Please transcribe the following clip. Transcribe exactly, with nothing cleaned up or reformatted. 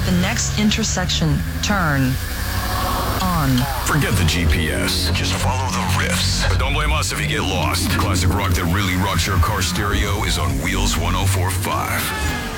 At the next intersection, turn on. Forget the G P S. Just follow the riffs. But don't blame us if you get lost. Classic rock that really rocks your car stereo is on Wheels one oh four point five.